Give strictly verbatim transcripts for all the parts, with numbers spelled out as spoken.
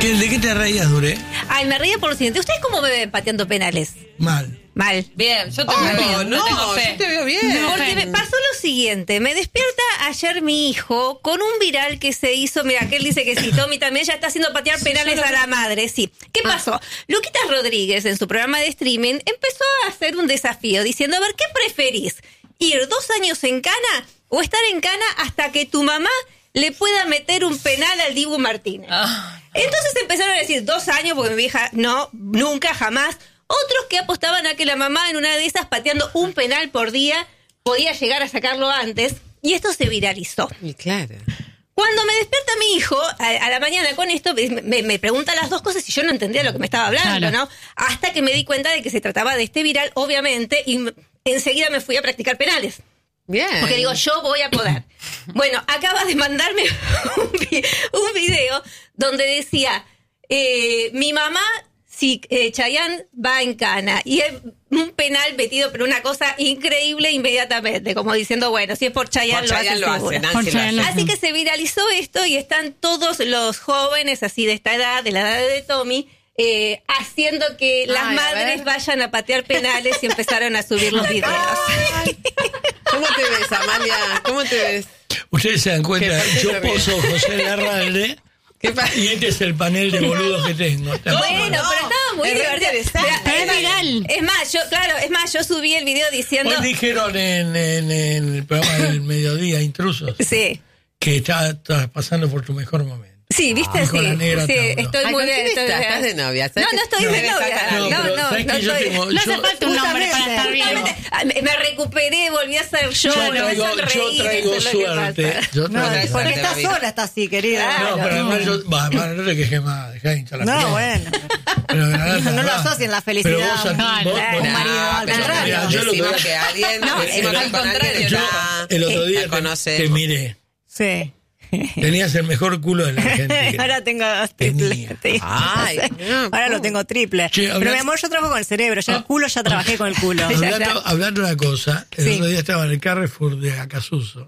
¿Qué, ¿De qué te reías, Duré? Ay, me reía por lo siguiente. ¿Ustedes cómo me ven pateando penales? Mal. Mal. Bien, yo te Oh, veo bien. no, No tengo fe. yo te veo bien. Porque me pasó lo siguiente, me despierta ayer mi hijo con un viral que se hizo, mira, que él dice que sí, Tommy también ya está haciendo patear penales a la madre, sí. ¿Qué pasó? Luquitas Rodríguez en su programa de streaming empezó a hacer un desafío diciendo, a ver, ¿qué preferís? ¿Ir dos años en cana o estar en cana hasta que tu mamá le pueda meter un penal al Dibu Martínez? Ah. Entonces empezaron a decir dos años porque mi vieja, no, nunca, jamás. Otros que apostaban a que la mamá en una de esas pateando un penal por día podía llegar a sacarlo antes, y esto se viralizó. Y claro. Cuando me despierta mi hijo a, a la mañana con esto, me, me pregunta las dos cosas y yo no entendía lo que me estaba hablando, claro. ¿no? Hasta que me di cuenta de que se trataba de este viral, obviamente, y m- enseguida me fui a practicar penales. Bien. Porque digo, yo voy a poder. Bueno, acaba de mandarme un, vi- un video donde decía, eh, mi mamá... Sí, eh, Chayanne va en cana y es un penal metido, pero una cosa increíble inmediatamente, como diciendo, bueno, si es por Chayanne, Por lo Chayanne hace lo seguro. hace, Nancy lo hace. Así que se viralizó esto y están todos los jóvenes así de esta edad, de la edad de Tommy, eh, haciendo que las Ay, a madres ver. vayan a patear penales y empezaron a subir los videos. Ay. ¿Cómo te ves, Amalia? ¿Cómo te ves? Ustedes se dan cuenta, ¿Qué? yo poso José Larralde ¿Qué pasa? y este es el panel de boludos que tengo. ¿Está Bueno, bien? pero estaba muy Es re divertido. interesante. Pero, Es viral. Es más, yo, claro, es más, yo subí el video diciendo... Hoy dijeron en, en- en el programa del mediodía, Intrusos, Sí. que estás estás pasando por tu mejor momento. Sí, viste, Dijo sí, la negra sí, Tauro. estoy Ay, muy ¿con bien. quién estoy estás? bien. ¿Estás de novia? No, ¿Sabes no que estoy no de debes novia. sacar a No, alguien? pero no, ¿sabes no que yo estoy- tengo- No hace yo- falta un nombre para Justamente. estar bien. Justamente. Ah, Me, me recuperé, volví a ser yo, Yo volví a traigo, sonreír, yo traigo eso es lo que suerte. pasa. Yo No, traigo Suerte porque en la está vida. sola, está así, querida. No, pero además yo... Va, va, no te quejes más, dejá de hinchar la No, pelota. bueno. Pero, Granata, No lo va. asocien la Pero felicidad. vos, a- Claro. vos- vos- Un marido No, al pero contrario. Mira, yo lo decimos que- que alguien, No, decimos el- que al con alguien contrario, yo ya el otro día la te, conoces. te miré. Sí. Tenías el mejor culo de la Argentina. Ahora tengo Tenía. triple. Sí. Ay, no, Ahora lo ¿cómo? tengo triple. Che, Pero habla- mi amor, yo trabajo con el cerebro. Ya el Ah. culo ya trabajé con el culo. Hablando, hablando de una cosa, el Sí. otro día estaba en el Carrefour de Acasuso.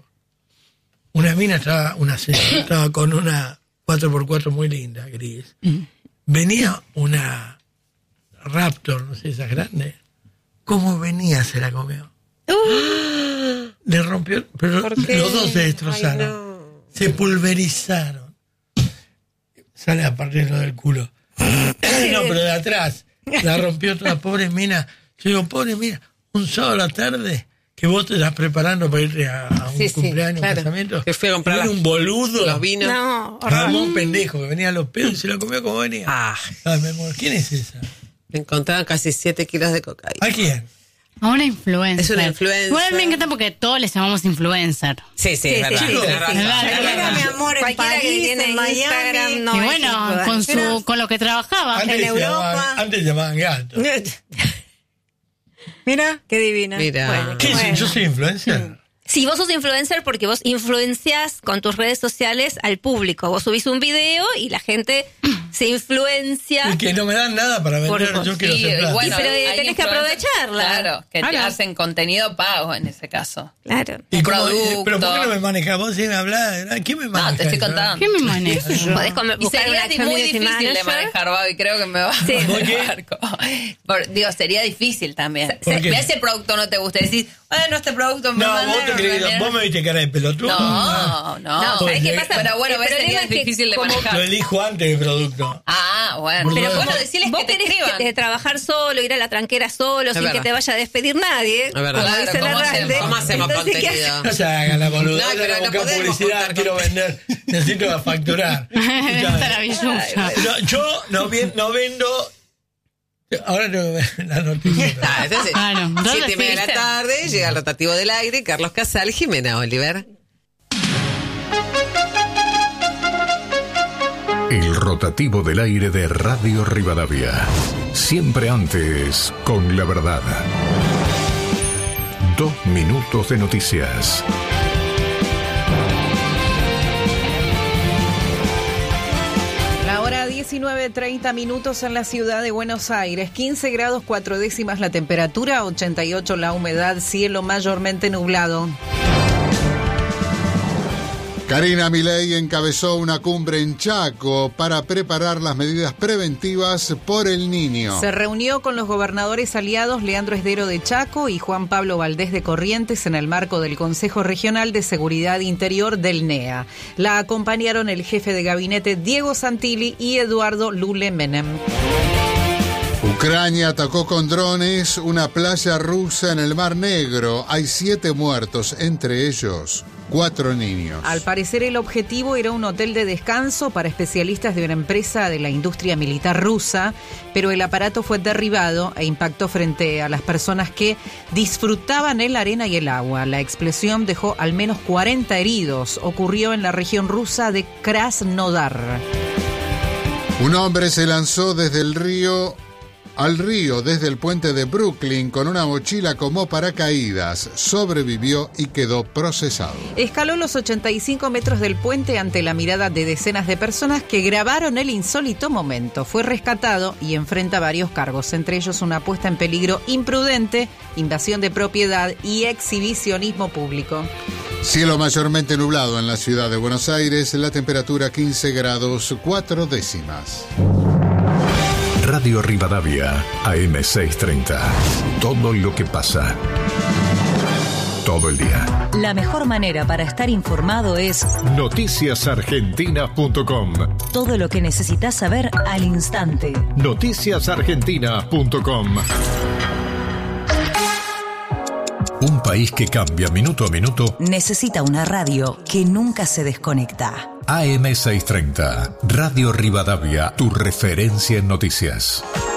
Una mina estaba, una señora estaba con una cuatro por cuatro muy linda, gris. Venía una Raptor, no sé, esa grande. ¿Cómo venía? Se la comió. Le rompió, pero ¿Por qué? los dos se destrozaron. Ay, no. Se pulverizaron. Sale a partir lo del culo. No, pero de atrás. La rompió toda, pobre mina. Yo digo, pobre mina, un sábado a la tarde que vos te estás preparando para irte a, a un Sí, sí, cumpleaños, claro. un casamiento. Que fui a comprar y viene las- un boludo. Los vinos. No, Ah, horror. un pendejo que venía a los pedos y se lo comió como venía. Ah, Ay, me muero. ¿Quién es esa? encontraron casi siete kilos de cocaína. ¿A quién? A una influencer. Es una influencer. Igual me encanta porque todos les llamamos influencer. Sí, sí, Sí, es verdad. sí, Chicos, tenés razón. sí, sí. Shakira, mi amor, en Cualquiera que París, tiene en Miami. Instagram no y es bueno, influencer. con su con lo que trabajaba. Antes en se Europa. llamaban- antes llamaban gato. Mira, qué divina. Mira. Bueno, ¿Qué es? Bueno. ¿Yo soy influencer? Sí, vos sos influencer porque vos influencias con tus redes sociales al público. Vos subís un video y la gente se influencia. Y que no me dan nada para Por- vender, yo quiero Sí, ser y plata. bueno, Y pero hay tenés que influencers- aprovecharla. Claro, que te Claro. hacen contenido pago en ese caso. Claro. ¿Y cómo- producto. ¿Pero por qué no me manejas? ¿Vos sí me hablás? ¿Quién me maneja? No, te estoy eso? contando. ¿Qué me maneja? Podés comer- Y buscar sería una di- muy community difícil de manager. manejar, Bau, y creo que me va Sí. a ¿Por qué? barco. Por- digo, sería difícil también. ¿Por qué? Ve ese producto no te gusta, decís, bueno, este producto me No, manda, vos, te me crees, manda. vos me viste cara de pelotudo. No, no. No, ¿sabés qué pasa? Pero bueno, El ves, problema sería es que difícil de como- Lo manejar. elijo antes el producto. Ah, bueno. Pero Pero vos- bueno, decirles Vos que te querés escriban. que- eh, trabajar solo, ir a la tranquera solo, sin verdad. que te vaya a despedir nadie. Es verdad. Como Claro, dice ¿cómo Larralde. hacemos? ¿Cómo hacemos Entonces, ¿qué contenido? No se hagan la boluda. No, pero No, no podemos publicidad, contar quiero con- vender. Necesito facturar. Está la billulla. No, yo no, ven- no vendo. Ahora no ven la noticia. Ah, entonces, Claro, entonces siete y media de la sí. tarde, llega el rotativo del aire, Carlos Casal, Jimena Oliver. El rotativo del aire de Radio Rivadavia. Siempre antes, con la verdad. Dos minutos de noticias. La hora diecinueve treinta minutos en la ciudad de Buenos Aires, quince grados cuatro décimas la temperatura, ochenta y ocho la humedad, cielo mayormente nublado. Karina Milei encabezó una cumbre en Chaco para preparar las medidas preventivas por el Niño. Se reunió con los gobernadores aliados Leandro Esdero de Chaco y Juan Pablo Valdés de Corrientes en el marco del Consejo Regional de Seguridad Interior del N E A. La acompañaron el jefe de gabinete Diego Santilli y Eduardo Lule Menem. Ucrania atacó con drones una playa rusa en el Mar Negro. Hay siete muertos, entre ellos cuatro niños. Al parecer el objetivo era un hotel de descanso para especialistas de una empresa de la industria militar rusa, pero el aparato fue derribado e impactó frente a las personas que disfrutaban en la arena y el agua. La explosión dejó al menos cuarenta heridos. Ocurrió en la región rusa de Krasnodar. Un hombre se lanzó desde el río al río desde el puente de Brooklyn con una mochila como paracaídas. Sobrevivió y quedó procesado. Escaló los ochenta y cinco metros del puente ante la mirada de decenas de personas que grabaron el insólito momento. Fue rescatado y enfrenta varios cargos, entre ellos una puesta en peligro imprudente, invasión de propiedad y exhibicionismo público. Cielo mayormente nublado en la ciudad de Buenos Aires, la temperatura quince grados cuatro décimas. Radio Rivadavia, A M seiscientos treinta. Todo lo que pasa. Todo el día. La mejor manera para estar informado es noticias argentinas punto com. Todo lo que necesitas saber al instante. noticias argentinas punto com. Un país que cambia minuto a minuto necesita una radio que nunca se desconecta. A M seiscientos treinta, Radio Rivadavia, tu referencia en noticias.